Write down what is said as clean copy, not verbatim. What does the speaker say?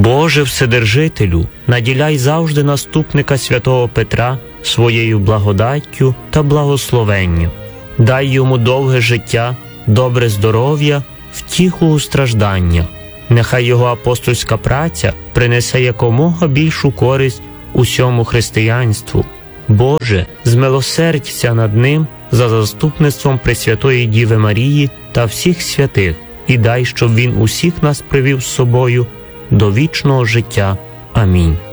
Боже Вседержителю, наділяй завжди наступника святого Петра своєю благодаттю та благословенню. Дай йому довге життя, добре здоров'я, втіху у стражданнях. Нехай його апостольська праця принесе якомога більшу користь усьому християнству. Боже, змилосердься над ним за заступництвом Пресвятої Діви Марії та всіх святих, і дай, щоб він усіх нас привів з собою до вічного життя. Амінь.